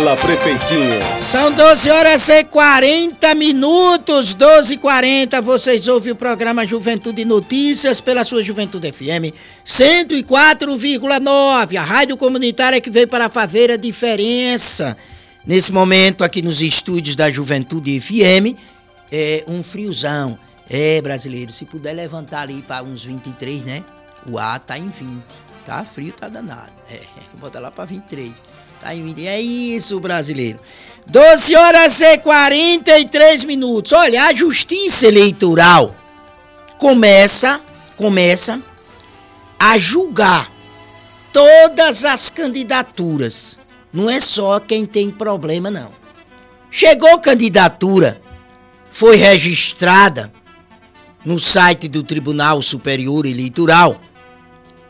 Fala, prefeitinho. São 12 horas e 40 minutos, 12h40. Vocês ouvem o programa Juventude Notícias pela sua Juventude FM 104,9. A rádio comunitária que veio para fazer a diferença. Nesse momento, aqui nos estúdios da Juventude FM, é um friozão. Brasileiro, se puder levantar ali para uns 23, né? O ar tá em 20. Tá frio, tá danado. Bota lá para 23. Tá em 20. É isso, brasileiro. 12 horas e 43 minutos. Olha, a Justiça Eleitoral começa a julgar todas as candidaturas. Não é só quem tem problema, não. Chegou candidatura, foi registrada no site do Tribunal Superior Eleitoral,